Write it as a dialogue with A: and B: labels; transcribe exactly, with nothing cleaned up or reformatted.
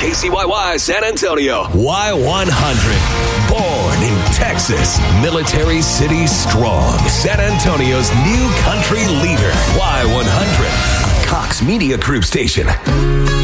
A: K C Y Y San Antonio. Y one hundred. Born in Texas. Military City strong. San Antonio's new country leader. Y one hundred. A Cox Media Group station.